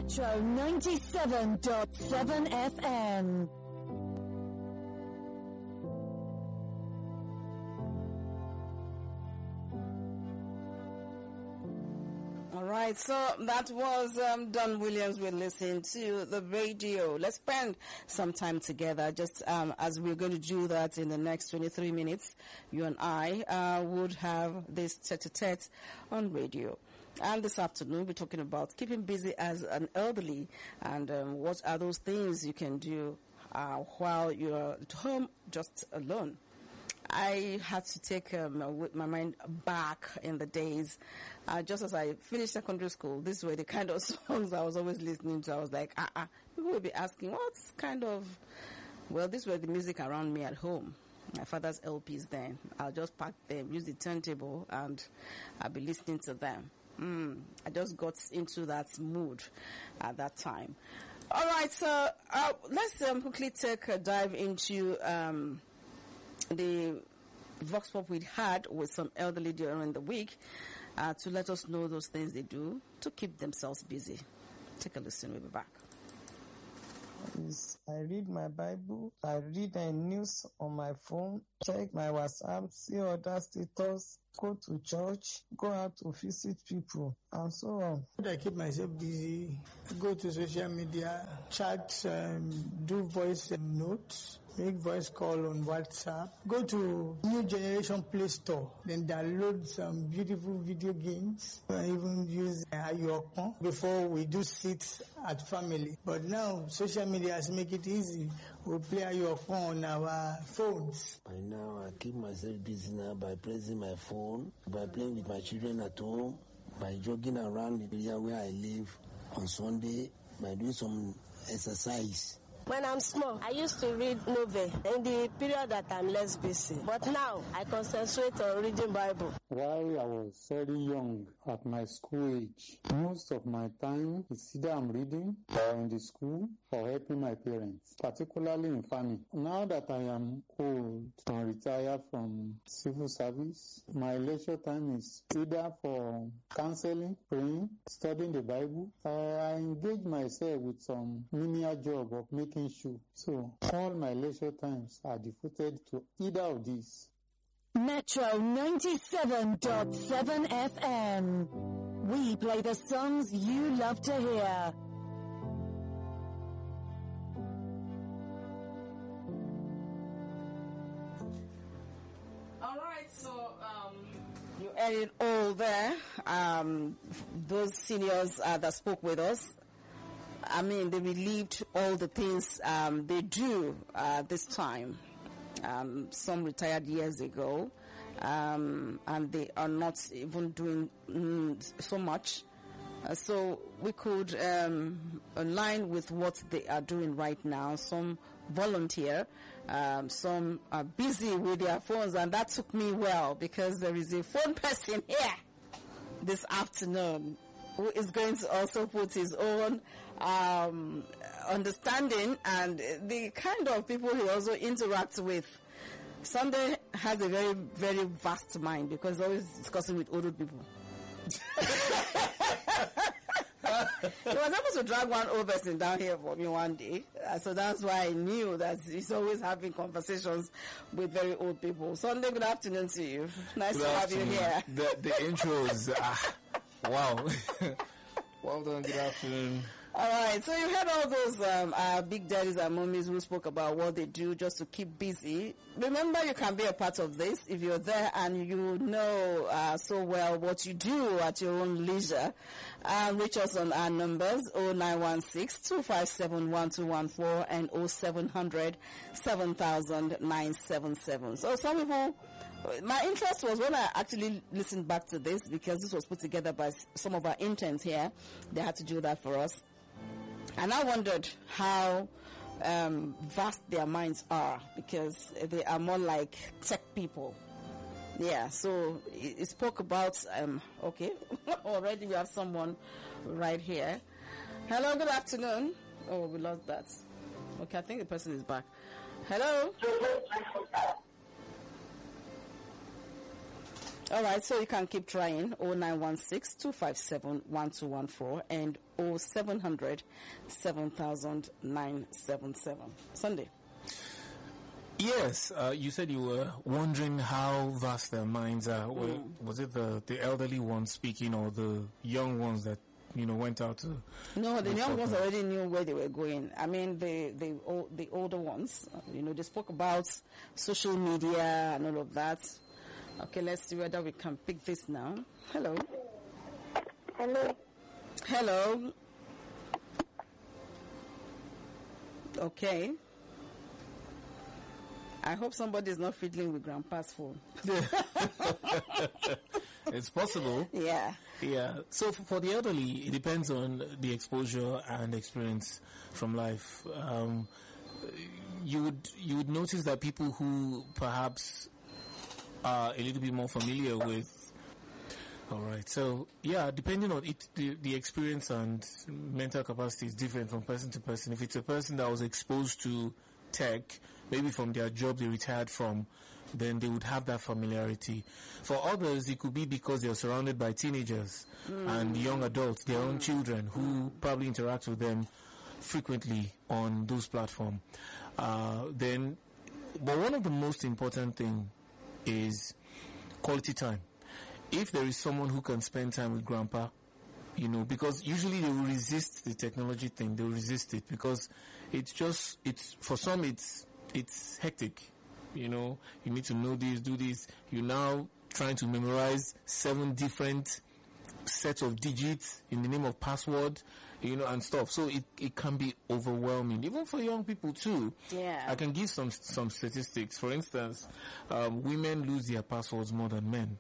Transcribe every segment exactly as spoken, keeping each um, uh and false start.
Metro ninety-seven point seven F M. All right, so that was um, Don Williams. We're listening to the radio. Let's spend some time together, just um, as we're going to do that in the next twenty-three minutes. You and I uh, would have this tete-a-tete on radio. And this afternoon, we're talking about keeping busy as an elderly and um, what are those things you can do uh, while you're at home just alone. I had to take um, my mind back in the days. Uh, just as I finished secondary school, these were the kind of songs I was always listening to. I was like, ah, uh-uh. People would be asking, what kind of, well, these were the music around me at home. My father's L Ps then. I'll just pack them, use the turntable, and I'll be listening to them. Mm, I just got into that mood at that time. All right, so uh, let's um, quickly take a dive into um, the Vox Pop we had with some elderly during the week uh, to let us know those things they do to keep themselves busy. Take a listen. We'll be back. Is I read my Bible, I read the news on my phone, check my WhatsApp, see other status, go to church, go out to visit people, and so on. I keep myself busy, go to social media, chat, um, do voice notes, make voice call on WhatsApp, go to New Generation Play Store, then download some beautiful video games. I even use Ayokon before we do sit at family. But now social media has made it easy. We play Ayokon on our phones. By now I keep myself busy now by pressing my phone, by playing with my children at home, by jogging around the area where I live on Sunday, by doing some exercise. When I'm small, I used to read novel in the period that I'm less busy. But now, I concentrate on reading Bible. While I was very young, at my school age, most of my time is either I'm reading or in the school or helping my parents, particularly in farming. Now that I am old and retired from civil service, my leisure time is either for counseling, praying, studying the Bible, or I engage myself with some menial job of making shoe. So all my leisure times are devoted to either of these. Metro ninety-seven point seven F M. We play the songs you love to hear. All right, so um, you had it all there. Um, those seniors uh, that spoke with us, I mean, they relieved all the things um, they do uh, this time. Um, some retired years ago, um, and they are not even doing mm, so much. Uh, so we could um, align with what they are doing right now. Some volunteer, um, some are busy with their phones, and that took me well because there is a phone person here this afternoon who is going to also put his own um, understanding and the kind of people he also interacts with. Sunday has a very, very vast mind because he's always discussing with older people. He was able to drag one old person down here for me one day. Uh, so that's why I knew that he's always having conversations with very old people. Sunday, good afternoon to you. Nice good to afternoon. have you here. The, the intros, ah, wow. Well done, good afternoon. All right, so you heard all those um, uh, big daddies and mummies who spoke about what they do just to keep busy. Remember, you can be a part of this if you're there and you know uh, so well what you do at your own leisure. Uh, reach us on our numbers oh nine one six, two five seven, one two one four and oh seven hundred, seven thousand, nine seven seven. So some people, my interest was when I actually listened back to this because this was put together by some of our interns here. They had to do that for us. And I wondered how um, vast their minds are because they are more like tech people. Yeah, so it, it spoke about, um, okay, already we have someone right here. Hello, good afternoon. Oh, we lost that. Okay, I think the person is back. Hello? All right, so you can keep trying. oh nine one six, two five seven, one two one four and oh seven hundred, seven thousand, nine seven seven. Sunday. Yes, uh, you said you were wondering how vast their minds are. Mm. Were, was it the, the elderly ones speaking or the young ones that, you know, went out to... No, the young ones already knew where they were going. I mean, the, the, the older ones, you know, they spoke about social media and all of that. Okay, let's see whether we can pick this now. Hello. Hello. Hello. Okay. I hope somebody is not fiddling with Grandpa's phone. It's possible. Yeah. Yeah. So f- for the elderly, it depends on the exposure and experience from life. Um, you would you would notice that people who perhaps are a little bit more familiar with. All right. So yeah, depending on it, the, the experience and mental capacity is different from person to person. If it's a person that was exposed to tech, maybe from their job they retired from, then they would have that familiarity. For others, it could be because they're surrounded by teenagers mm. and young adults, their mm. own children, who probably interact with them frequently on those platforms. Uh, then, but one of the most important thing is quality time. If there is someone who can spend time with Grandpa, you know, because usually they will resist the technology thing. They will resist it because it's just, it's, for some it's, it's hectic. You know, you need to know this, do this. You're now trying to memorize seven different sets of digits in the name of password, you know, and stuff. So it, it can be overwhelming, even for young people too. Yeah. I can give some, some statistics. For instance, um, women lose their passwords more than men.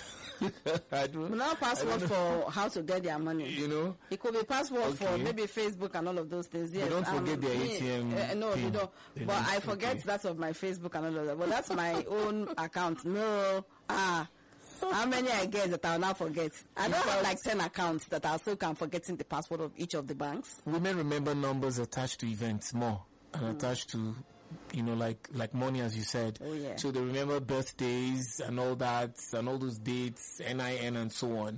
I don't, now password I don't for how to get their money. You know, it could be password okay. for maybe Facebook and all of those things. Yes, they don't forget um, their A T M. Uh, no, pin. you don't. They but don't, I forget okay. that of my Facebook and all of that. But that's my own account. No, ah, how many I get that I'll now forget? I don't have like ten accounts that I still can forgetting the password of each of the banks. Women remember numbers attached to events more and mm. attached to, you know, like like money, as you said. Oh, yeah. So they remember birthdays and all that, and all those dates, N I N and so on.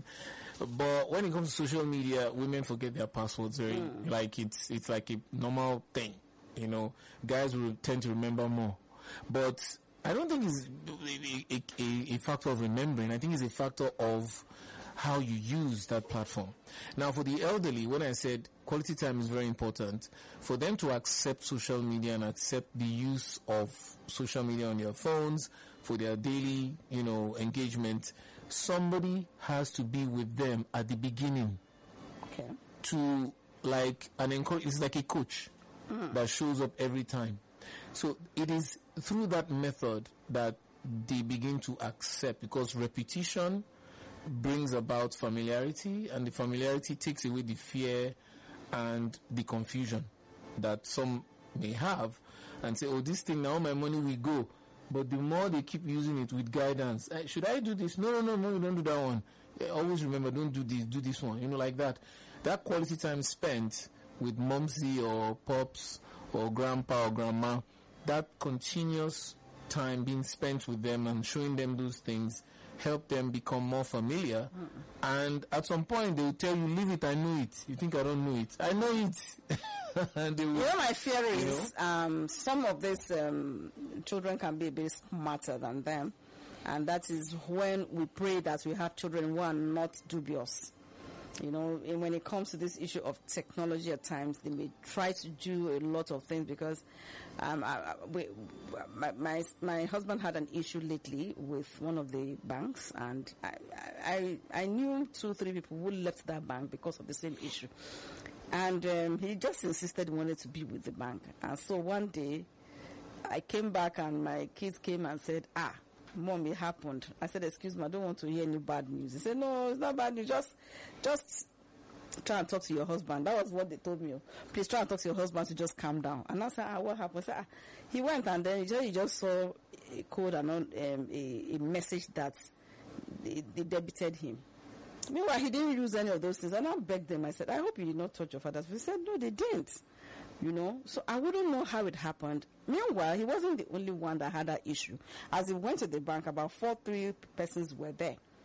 But when it comes to social media, women forget their passwords very, mm. like it's it's like a normal thing. You know, guys will tend to remember more. But I don't think it's a, a, a factor of remembering. I think it's a factor of how you use that platform. Now, for the elderly, when I said quality time is very important, for them to accept social media and accept the use of social media on their phones for their daily, you know, engagement, somebody has to be with them at the beginning. Okay. To like an encourage, it's like a coach mm. that shows up every time. So it is through that method that they begin to accept, because repetition brings about familiarity, and the familiarity takes away the fear and the confusion that some may have and say, oh, this thing, now my money will go. But the more they keep using it with guidance, eh, should I do this? No, no, no, no, don't do that one. Eh, always remember, don't do this, do this one. You know, like that. That quality time spent with momsy or pops or grandpa or grandma, that continuous time being spent with them and showing them those things help them become more familiar. Mm. And at some point they will tell you, leave it, I know it. You think I don't know it? I know it. And they will, you know, my fear is you know? um, some of these um, children can be a bit smarter than them. And that is when we pray that we have children who are not dubious. You know, and when it comes to this issue of technology, at times they may try to do a lot of things because um, I, I, we, my, my my husband had an issue lately with one of the banks, and I I, I knew two three people who left that bank because of the same issue, and um, he just insisted he wanted to be with the bank, and so one day I came back and my kids came and said, ah, Mom, it happened. I said, excuse me, I don't want to hear any bad news. He said, no, it's not bad news. Just, just try and talk to your husband. That was what they told me. Please try and talk to your husband to just calm down. And I said, ah, what happened? I said, ah. He went and then he just, he just saw a code and um, a, a message that they, they debited him. Meanwhile, he didn't use any of those things. And I begged them. I said, I hope you did not touch your father's. He said, no, they didn't. You know, so I wouldn't know how it happened. Meanwhile, he wasn't the only one that had that issue. As he went to the bank, about four, three persons were there.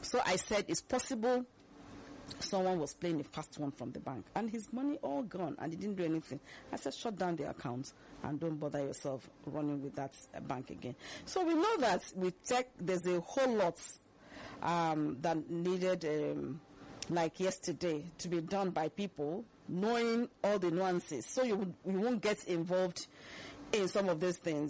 So I said, it's possible someone was playing a fast one from the bank and his money all gone and he didn't do anything. I said, shut down the account and don't bother yourself running with that uh, bank again. So we know that with tech, there's a whole lot um, that needed, um, like yesterday, to be done by people knowing all the nuances. So you, you won't get involved in some of these things.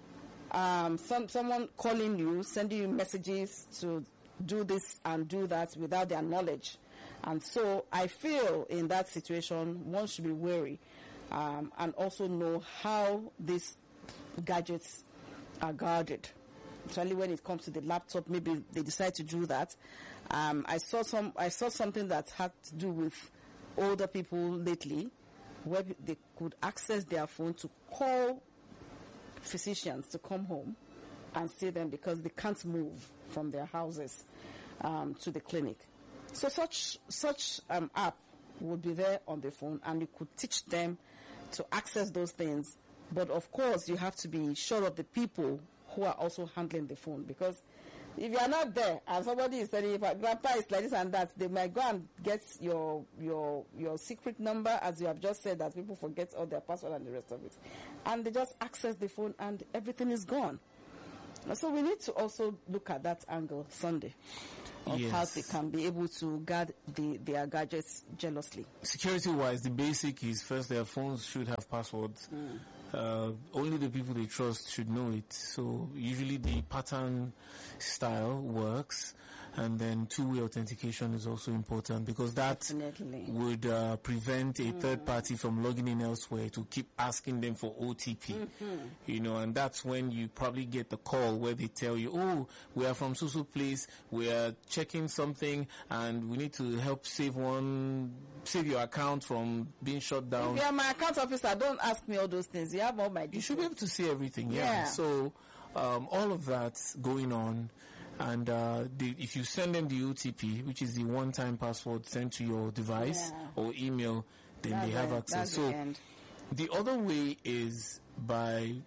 Um, some someone calling you, sending you messages to do this and do that without their knowledge. And so I feel in that situation, one should be wary um, and also know how these gadgets are guarded. Especially when it comes to the laptop, maybe they decide to do that. Um, I saw some. I saw something that had to do with older people lately, where they could access their phone to call physicians to come home and see them because they can't move from their houses um, to the clinic. So such such um, app would be there on the phone, and you could teach them to access those things. But of course, you have to be sure of the people who are also handling the phone, because if you are not there and somebody is telling you, grandpa is like this and that, they might go and get your your your secret number, as you have just said, that people forget all their password and the rest of it, and they just access the phone and everything is gone. So we need to also look at that angle Sunday, of yes. how they can be able to guard the, their gadgets jealously. Security-wise, the basic is first their phones should have passwords. Mm. Uh, only the people they trust should know it. So usually the pattern style works, and then two-way authentication is also important, because that Definitely. would uh, prevent a mm. third party from logging in elsewhere to keep asking them for O T P. Mm-hmm. You know, and that's when you probably get the call where they tell you, oh, we are from so-so place, we are checking something, and we need to help save one, save your account from being shut down. If you are my account officer, don't ask me all those things. You have all my details. You should be able to see everything, yeah. yeah. So um, all of that's going on. And uh, the, if you send them the O T P, which is the one-time password sent to your device yeah. or email, then that's they have it. access. That's so the, the other way is by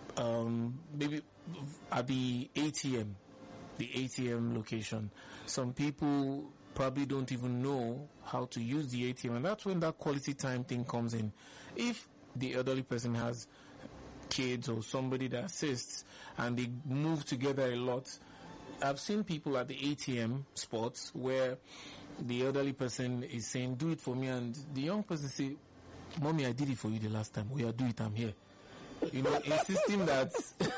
um, maybe at the A T M, the A T M location. Some people probably don't even know how to use the A T M, and that's when that quality time thing comes in. If the elderly person has kids or somebody that assists and they move together a lot, I've seen people at the A T M spots where the elderly person is saying, do it for me, and the young person say, Mommy, I did it for you the last time. Oh, yeah, do it, I'm here. You know, insisting that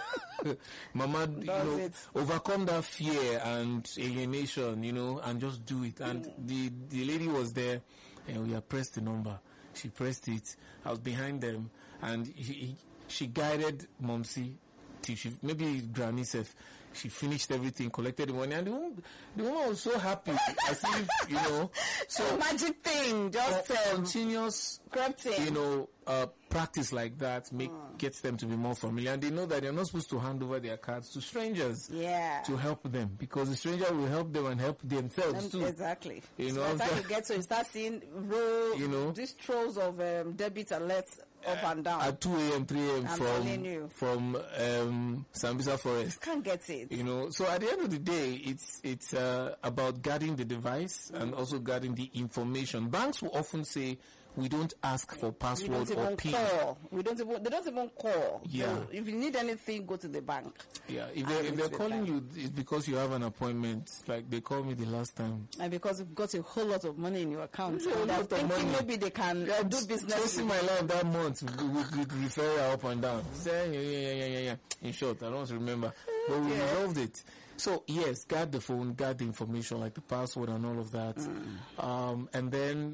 Mama, you know, it. overcome that fear and alienation, you know, and just do it. And mm. the, the lady was there, and we had pressed the number. She pressed it. I was behind them, and he, he, she guided Momsi till she, maybe Granny said, she finished everything, collected the money, and the woman, the woman was so happy, as if, you know. So magic thing, just uh, um, continuous, corrupting. you know, uh, practice like that make mm. gets them to be more familiar, and they know that they're not supposed to hand over their cards to strangers. Yeah. To help them, because the stranger will help them and help themselves and too. Exactly. You so know, by the time you get to, you start seeing row, you know, these throws of um, debit alerts up and down at two a.m., three a.m. I'm from from um, Sambisa Forest. Can't get it. You know, so at the end of the day, it's it's uh, about guarding the device mm. and also guarding the information. Banks will often say, we don't ask for password we don't or even PIN. Call. We don't even. They don't even call. Yeah. So if you need anything, go to the bank. Yeah. If they're, if they're calling you, it's because you have an appointment. Like they called me the last time. And because you've got a whole lot of money in your account. A lot of money. Maybe they can yeah, do business. Chasing my life that month with, with, with referral up and down. Yeah, yeah, yeah, yeah, yeah, yeah. In short, I don't remember, but we yeah. resolved it. So yes, guard the phone, guard the information like the password and all of that, mm. um, and then.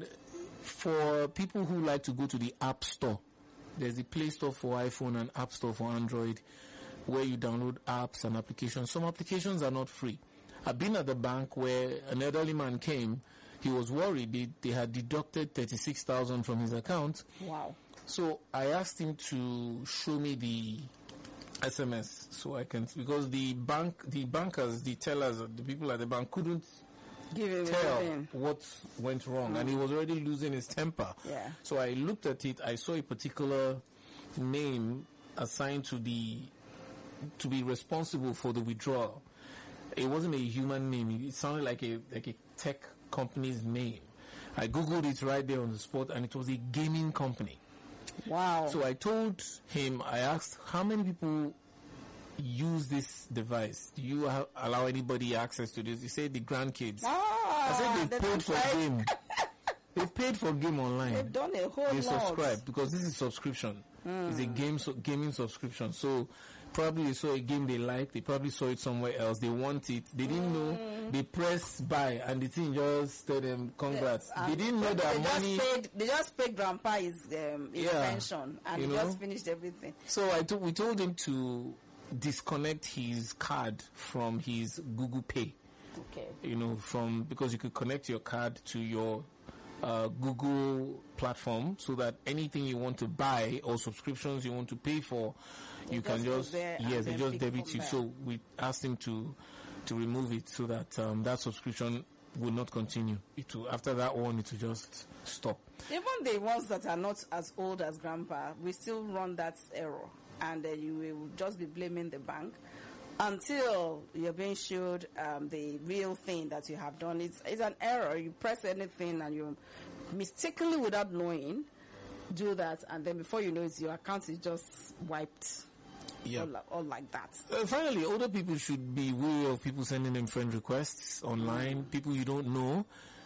For people who like to go to the App Store, there's the Play Store for iPhone and App Store for Android, where you download apps and applications. Some applications are not free. I've been at the bank where an elderly man came. He was worried. They, they had deducted thirty-six thousand dollars from his account. Wow. So I asked him to show me the S M S so I can, because the bank, the bankers, the tellers, the people at the bank couldn't Give tell what went wrong, mm. and he was already losing his temper. Yeah. So I looked at it. I saw a particular name assigned to the to be responsible for the withdrawal, it wasn't a human name. It sounded like a like a tech company's name. I googled it right there on the spot, and it was a gaming company. Wow. So I told him, I asked, how many people use this device? Do you ha- allow anybody access to this? He said the grandkids. Ah, I said they've they paid for tried. game. They've paid for game online. They've done a whole They lot. subscribe because this is subscription. Mm. It's a game so, gaming subscription. So probably they saw a game they like. They probably saw it somewhere else. They want it. They didn't mm. know. They press buy and the thing just told them congrats. Yes, they didn't know that they money. Just paid, they just paid Grandpa his, um, his Yeah, pension and you he know? just finished everything. So I told we told him to disconnect his card from his Google Pay. Okay. You know, from because you could connect your card to your uh, Google platform, so that anything you want to buy or subscriptions you want to pay for, They you just can go just there and yes, they then just pick debit from you. there. So we asked him to to remove it so that um, that subscription would not continue. It will, after that one, it will just stop. Even the ones that are not as old as Grandpa, we still run that error, and uh, you will just be blaming the bank until you're being showed um, the real thing that you have done. It's, it's an error. You press anything and you mistakenly, without knowing, do that, and then before you know it, your account is just wiped. Yeah. Or, li- or like that. Uh, finally, older people should be wary of people sending them friend requests online, people you don't know.